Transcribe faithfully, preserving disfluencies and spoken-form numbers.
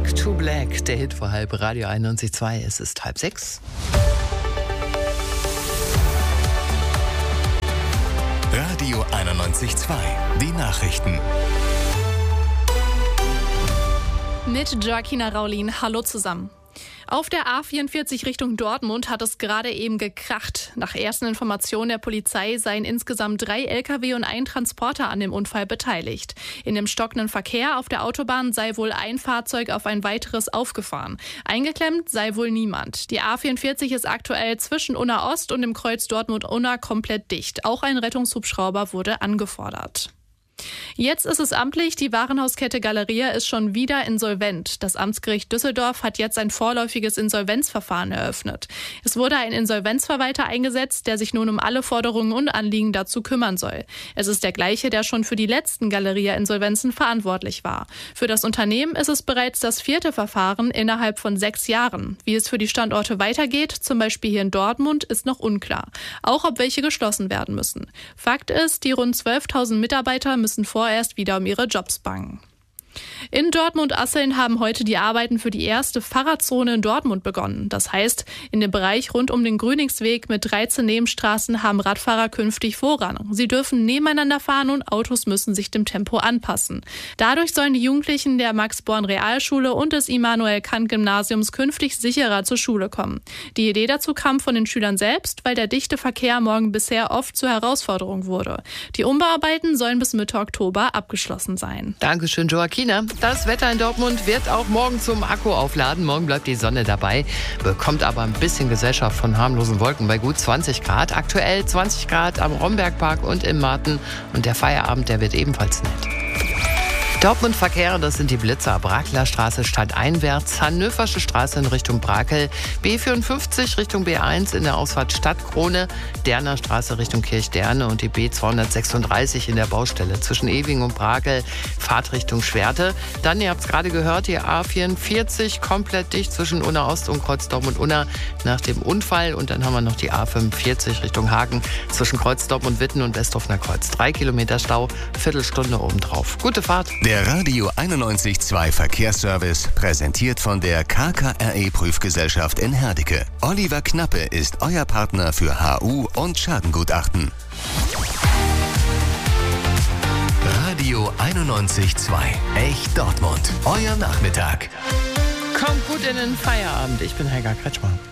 Back to Black, der Hit vor halb, Radio einundneunzig Komma zwei, es ist halb sechs. Radio einundneunzig Komma zwei, die Nachrichten. Mit Joaquina Raulin, hallo zusammen. Auf der A vierundvierzig Richtung Dortmund hat es gerade eben gekracht. Nach ersten Informationen der Polizei seien insgesamt drei L K W und ein Transporter an dem Unfall beteiligt. In dem stockenden Verkehr auf der Autobahn sei wohl ein Fahrzeug auf ein weiteres aufgefahren. Eingeklemmt sei wohl niemand. Die A vierundvierzig ist aktuell zwischen Unna Ost und dem Kreuz Dortmund-Unna komplett dicht. Auch ein Rettungshubschrauber wurde angefordert. Jetzt ist es amtlich, die Warenhauskette Galeria ist schon wieder insolvent. Das Amtsgericht Düsseldorf hat jetzt ein vorläufiges Insolvenzverfahren eröffnet. Es wurde ein Insolvenzverwalter eingesetzt, der sich nun um alle Forderungen und Anliegen dazu kümmern soll. Es ist der gleiche, der schon für die letzten Galeria-Insolvenzen verantwortlich war. Für das Unternehmen ist es bereits das vierte Verfahren innerhalb von sechs Jahren. Wie es für die Standorte weitergeht, zum Beispiel hier in Dortmund, ist noch unklar. Auch ob welche geschlossen werden müssen. Fakt ist, die rund zwölftausend Mitarbeiter müssen vorerst wieder um ihre Jobs bangen. In Dortmund-Asseln haben heute die Arbeiten für die erste Fahrradzone in Dortmund begonnen. Das heißt, in dem Bereich rund um den Grüningsweg mit dreizehn Nebenstraßen haben Radfahrer künftig Vorrang. Sie dürfen nebeneinander fahren und Autos müssen sich dem Tempo anpassen. Dadurch sollen die Jugendlichen der Max-Born-Realschule und des Immanuel-Kant-Gymnasiums künftig sicherer zur Schule kommen. Die Idee dazu kam von den Schülern selbst, weil der dichte Verkehr morgen bisher oft zur Herausforderung wurde. Die Umbauarbeiten sollen bis Mitte Oktober abgeschlossen sein. Dankeschön, Joaquina. Das Wetter in Dortmund wird auch morgen zum Akku aufladen. Morgen bleibt die Sonne dabei, bekommt aber ein bisschen Gesellschaft von harmlosen Wolken bei gut zwanzig Grad. Aktuell zwanzig Grad am Rombergpark und im Marten. Und der Feierabend, der wird ebenfalls nett. Dortmund-Verkehr, das sind die Blitzer, Brakler Straße stadteinwärts, Hannöversche Straße in Richtung Brakel, B vierundfünfzig Richtung B eins in der Ausfahrt Stadtkrone, Derner Straße Richtung Kirchderne und die B zweihundertsechsunddreißig in der Baustelle zwischen Ewing und Brakel, Fahrtrichtung Schwerte. Dann, ihr habt es gerade gehört, die A vierundvierzig komplett dicht zwischen Unna Ost und Kreuz Dortmund-Unna nach dem Unfall. Und dann haben wir noch die A fünfundvierzig Richtung Hagen zwischen Kreuz Dortmund-Witten und Westhofener Kreuz. Drei Kilometer Stau, Viertelstunde obendrauf. Gute Fahrt. Der Radio einundneunzig Komma zwei Verkehrsservice, präsentiert von der K K R E-Prüfgesellschaft in Herdecke. Oliver Knappe ist euer Partner für H U und Schadengutachten. Radio einundneunzig Komma zwei. Echt Dortmund. Euer Nachmittag. Kommt gut in den Feierabend. Ich bin Helga Kretschmann.